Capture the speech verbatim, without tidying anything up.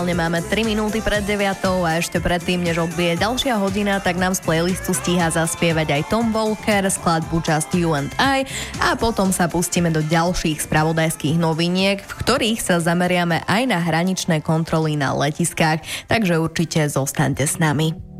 Máme tri minúty pred deviatou a ešte predtým, než odbije ďalšia hodina, tak nám z playlistu stíha zaspievať aj Tom Walker, skladbu Just You and I a potom sa pustíme do ďalších spravodajských noviniek, v ktorých sa zameriame aj na hraničné kontroly na letiskách, takže určite zostaňte s nami.